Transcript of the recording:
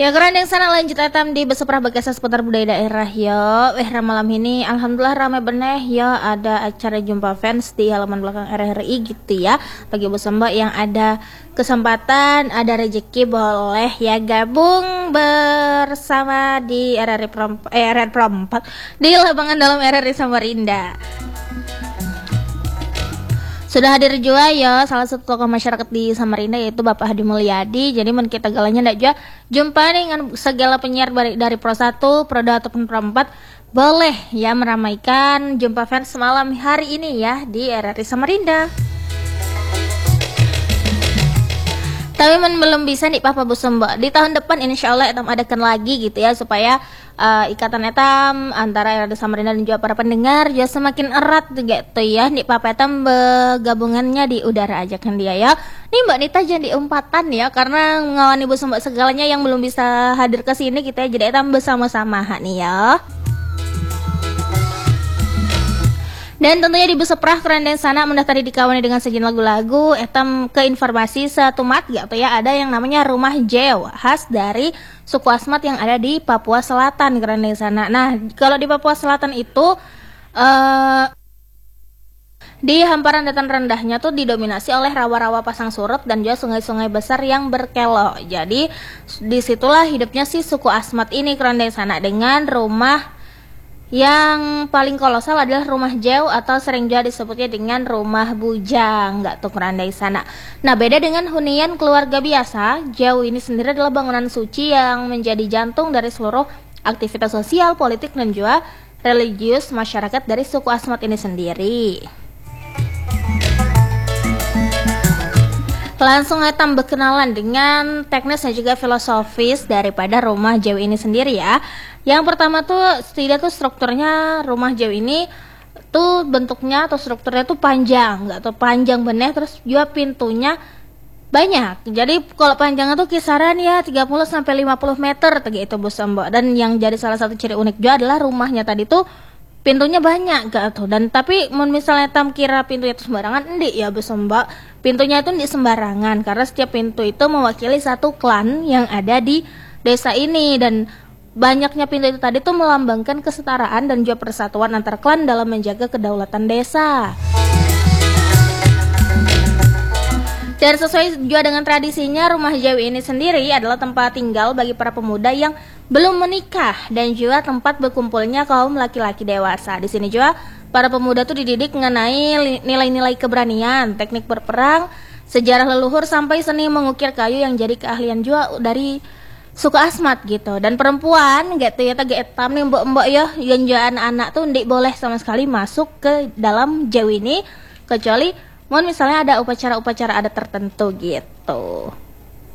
Ya keren yang sana lanjut etam di beseprah bagasa seputar budaya daerah ya. Malam ini alhamdulillah ramai bener ya, ada acara jumpa fans di halaman belakang RRI gitu ya. Bagi bos mbak yang ada kesempatan, ada rezeki boleh ya gabung bersama di RRI Perempat di lapangan dalam RRI Samarinda. Sudah hadir juga ya salah satu tokoh masyarakat di Samarinda yaitu Bapak Hadi Mulyadi. Jadi men kita galanya ndak juga jumpa dengan segala penyiar dari Pro 1, Pro 2 ataupun Pro 4 boleh ya meramaikan jumpa fans malam hari ini ya di RRI Samarinda. Tapi belum bisa nih Papa Bu Semba. Di tahun depan insya Allah etam adakan lagi gitu ya supaya ikatan etam antara RRI Samarinda dan juga para pendengar juga semakin erat gitu ya. Nih Papa etam gabungannya di udara aja kan dia ya. Nih Mbak Nita jangan diumpatan ya karena ngawani Bu Semba segalanya yang belum bisa hadir ke sini kita ya, jadi etam bersama-sama nih ya. Dan tentunya di Beseprah keren dan sana mendaftar dikawani dengan sejen lagu-lagu. Etam ke informasi satu mat gitu ya, ada yang namanya rumah Jew khas dari suku Asmat yang ada di Papua Selatan keren dan sana. Nah kalau di Papua Selatan itu di hamparan dataran rendahnya tuh didominasi oleh rawa-rawa pasang surut dan juga sungai-sungai besar yang berkelok. Jadi disitulah hidupnya si suku Asmat ini keren dan sana, dengan rumah yang paling kolosal adalah rumah Jew atau sering juga disebutnya dengan rumah bujang, nggak tuh kerandai sana. Nah beda dengan hunian keluarga biasa, Jew ini sendiri adalah bangunan suci yang menjadi jantung dari seluruh aktivitas sosial, politik dan juga religius masyarakat dari suku Asmat ini sendiri. Langsung etam berkenalan dengan teknis dan juga filosofis daripada rumah Jew ini sendiri ya. Yang pertama tuh strukturnya rumah Jew ini tuh bentuknya atau strukturnya tuh panjang, nggak tuh panjang bener, terus juga pintunya banyak. Jadi kalau panjangnya tuh kisaran ya 30 sampai 50 meter gitu Bu Sambo. Dan yang jadi salah satu ciri unik juga adalah rumahnya tadi tuh pintunya banyak gak tuh. Dan tapi misalnya tam kira pintunya itu sembarangan, enggak ya Bu Sambo. Pintunya itu enggak sembarangan karena setiap pintu itu mewakili satu klan yang ada di desa ini, dan banyaknya pintu itu tadi tuh melambangkan kesetaraan dan juga persatuan antar klan dalam menjaga kedaulatan desa. Dan sesuai juga dengan tradisinya, rumah Jew ini sendiri adalah tempat tinggal bagi para pemuda yang belum menikah dan juga tempat berkumpulnya kaum laki-laki dewasa. Di sini juga para pemuda tuh dididik mengenai nilai-nilai keberanian, teknik berperang, sejarah leluhur sampai seni mengukir kayu yang jadi keahlian juga dari suku Asmat gitu. Dan perempuan gitu ya tadi etam nih mbok ya yang juga anak-anak tuh ndik boleh sama sekali masuk ke dalam Jew ini kecuali misalnya ada upacara-upacara adat tertentu gitu.